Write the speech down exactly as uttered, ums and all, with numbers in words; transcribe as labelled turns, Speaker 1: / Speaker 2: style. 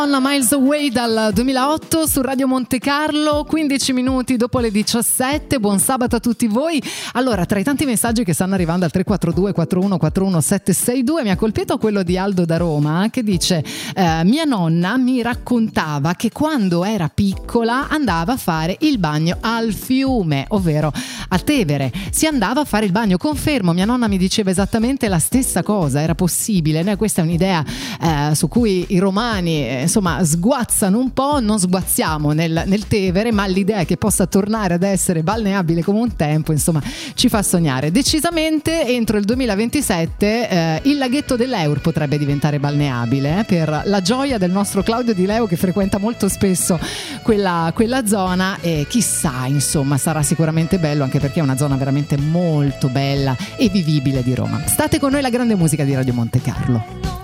Speaker 1: Miles Away dal duemilaotto su Radio Monte Carlo, quindici minuti dopo le diciassette. Buon sabato a tutti voi. Allora, tra i tanti messaggi che stanno arrivando al tre quattro due quattro uno quattro uno sette sei due mi ha colpito quello di Aldo da Roma, che dice eh, mia nonna mi raccontava che quando era piccola andava a fare il bagno al fiume, ovvero a Tevere. Si andava a fare il bagno, confermo, mia nonna mi diceva esattamente la stessa cosa, era possibile. Noi, questa è un'idea eh, su cui i romani eh, insomma sguazzano un po', non sguazziamo nel, nel Tevere, ma l'idea che possa tornare ad essere balneabile come un tempo, insomma, ci fa sognare. Decisamente entro il duemilaventisette eh, il laghetto dell'Eur potrebbe diventare balneabile, eh, per la gioia del nostro Claudio Di Leo, che frequenta molto spesso quella, quella zona, e chissà, insomma, sarà sicuramente bello, anche perché è una zona veramente molto bella e vivibile di Roma. State con noi, la grande musica di Radio Monte Carlo.